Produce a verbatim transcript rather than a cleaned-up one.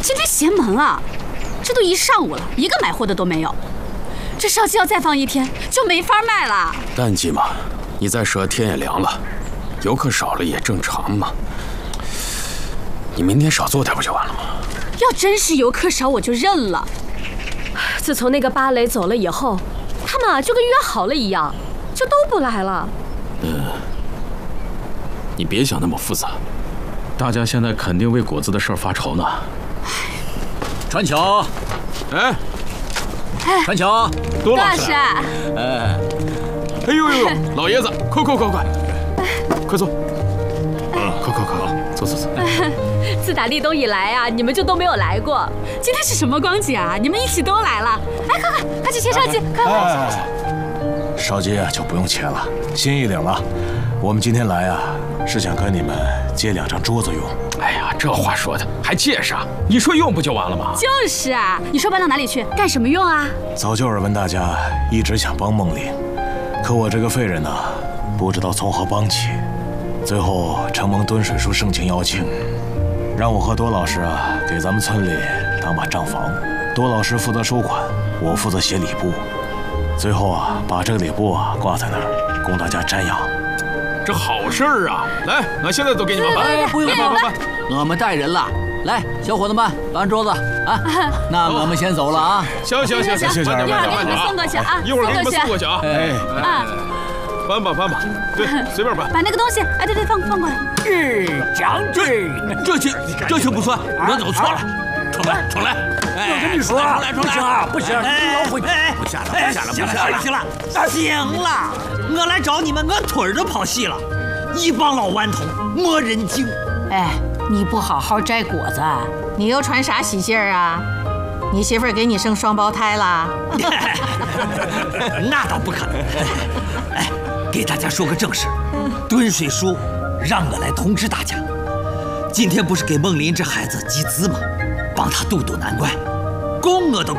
今天邪门啊！这都一上午了，一个买货的都没有。这烧鸡要再放一天就没法卖了。 淡季嘛，你再赊天也凉了，游客少了也正常嘛。你明天少做点不就完了吗？ 要真是游客少，我就认了。 自从那个芭蕾走了以后，他们啊就跟约好了一样，就都不来了。 嗯，你别想那么复杂， 大家现在肯定为果子的事儿发愁呢。 传巧， 哎， 传巧， 多老大师， 实啊！ 哎， 哎呦呦，老爷子，快快快快，快坐。嗯，快快快，坐坐坐。 自打立冬以来啊，你们就都没有来过。 今天是什么光景啊？你们一起都来了！哎，快快，快去切烧鸡，快快！ 哎，烧鸡啊就不用切了，心意领了。我们今天来啊，是想跟你们借两张桌子用。 哎呀，这话说的还借啥？你说用不就完了吗？ 就是啊，你说搬到哪里去，干什么用啊？ 早就耳闻大家一直想帮梦玲，可我这个废人呢，不知道从何帮起。最后承蒙敦水叔盛情邀请，让我和多老师啊给咱们村里当把账房。多老师负责收款，我负责写礼部。最后啊，把这个礼部啊挂在那儿，供大家瞻仰。 这好事儿啊！来，那现在都给你们搬。 哎，不用搬搬搬， 我们带人了。来，小伙子们，搬桌子啊！那我们先走了啊。 行行行行， 谢谢慢点一会儿给你们慢点慢点送过去啊， 一会儿给你们送过去啊。 哎， 啊， 搬吧搬吧，对，随便搬。 把那个东西，哎，对对，放放过来。 是将军，这些这些不算，我走错了，重来重来。 我跟你说， 重来重来， 不行啊，不行， 哎不哎， 不下了， 哎不下了，不行了下了， 行了行了，我来找你们，我腿儿都跑细了，一帮老顽童，没人精。 哎，你不好好摘果子，你又传啥喜信儿啊？你媳妇儿给你生双胞胎啦？ 那倒不可能。哎，给大家说个正事，敦水叔让我来通知大家，今天不是给梦林这孩子集资吗？帮他渡渡难关，供我的